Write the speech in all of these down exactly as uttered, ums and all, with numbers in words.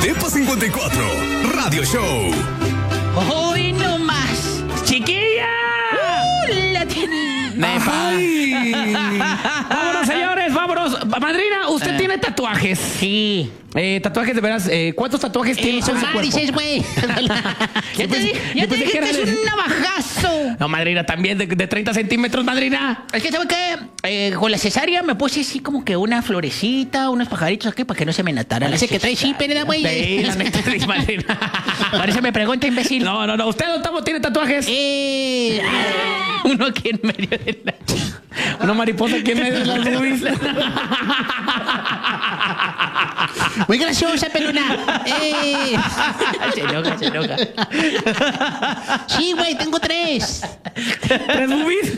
Depa cincuenta y cuatro Radio Show. ¡Hoy no más! ¡Chiquilla! ¡Uh, la tiene! Depa. Vámonos, señores, vámonos. Madrina, usted Eh. tiene tatuajes. Sí. Eh, tatuajes de veras. Eh, ¿Cuántos tatuajes tiene Eh, usted en su son cuerpo? dices, güey. Ya Yo te, pensé- di- ya yo te pensé dije que que, era es de- un navajazo. No, madrina, también de, de treinta centímetros, madrina. Es que, ¿sabe qué? Eh, con la cesárea me puse así como que una florecita, unos pajaritos aquí para que no se me notara. Parece que trae sí, pero güey. Sí, la neta, sí, madrina. Parece me pregunta, imbécil. No, no, no. ¿Usted, don Tamo, tiene tatuajes? Eh, uno aquí en medio de la... Una mariposa aquí en medio de las boobies. Muy graciosa, pelona. Eh. Se enoja, se enoja. Sí, güey, tengo tres. ¿Tres boobies?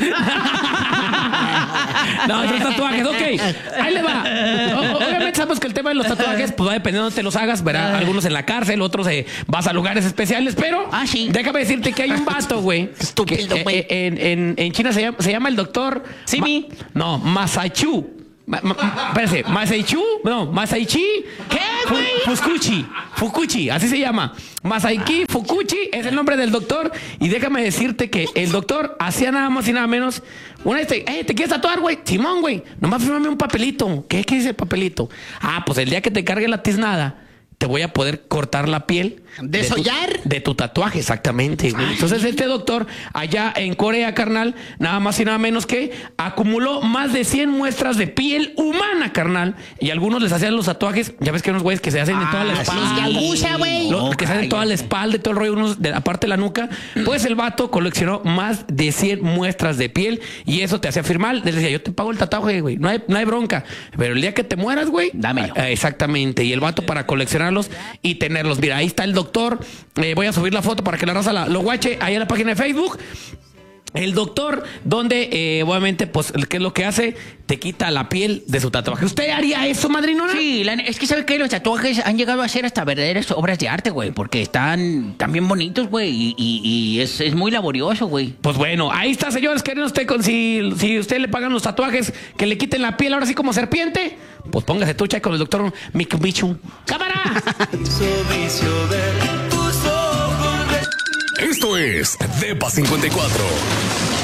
No, tres tatuajes, ok. Ahí le va. O- obviamente sabemos que el tema de los tatuajes, pues va dependiendo de te los hagas, verá, algunos en la cárcel, otros eh, vas a lugares especiales, pero Ah, sí. déjame decirte que hay un vato, güey. Estúpido, que, güey. eh, en, en, en China se llama, se llama el doctor Simi. Ma- no, Masaichu. Ma, ma, ma- espérese, Masaichu, no, Masaichi. ¿Qué, güey? Fukuchi, Fukuchi, así se llama. Masaiki Fukuchi es el nombre del doctor. Y déjame decirte que el doctor hacía nada más y nada menos. Una vez, te, hey, ¿te quieres tatuar, güey? Simón, güey, nomás fírmame un papelito. ¿Qué, ¿Qué dice el papelito? Ah, pues el día que te cargue la tiznada, te voy a poder cortar la piel. ¿Desollar? De tu, de tu tatuaje, exactamente, güey. Entonces, este doctor, allá en Corea, carnal, nada más y nada menos que acumuló más de cien muestras de piel humana, carnal. Y algunos les hacían los tatuajes. Ya ves que hay unos güeyes que se hacen en toda la Ah, espalda. los yakuza, güey. Los No, que se hacen toda la espalda y todo el rollo, unos de la parte de la nuca. Pues el vato coleccionó más de cien muestras de piel y eso te hacía firmar. Les decía, yo te pago el tatuaje, güey. No hay, no hay bronca. Pero el día que te mueras, güey, Dámelo. ah, exactamente. Y el vato para coleccionarlos y tenerlos. Mira, ahí está el doctor. Eh, voy a subir la foto para que la raza la, lo guache ahí en la página de Facebook. El doctor, donde eh, obviamente, pues, ¿qué es lo que hace? Te quita la piel de su tatuaje. ¿Usted haría eso, madrinona? Sí, la- es que ¿sabe qué? Los tatuajes han llegado a ser hasta verdaderas obras de arte, güey. Porque están también bonitos, güey. Y, y- y es, es muy laborioso, güey. Pues bueno, ahí está, señores. ¿Quieren usted con si, si usted le pagan los tatuajes que le quiten la piel ahora sí como serpiente? Pues póngase tucha con el doctor Mikubichu. ¡Cámara! Esto es Depa cincuenta y cuatro